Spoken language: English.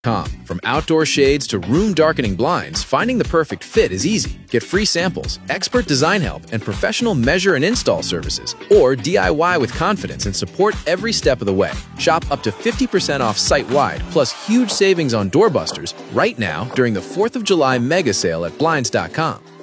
From outdoor shades to room darkening blinds, finding the perfect fit is easy. Get free samples, expert design help, and professional measure and install services. Or DIY with confidence and support every step of the way. Shop up to 50% off site-wide, plus huge savings on doorbusters right now during the 4th of July mega sale at Blinds.com.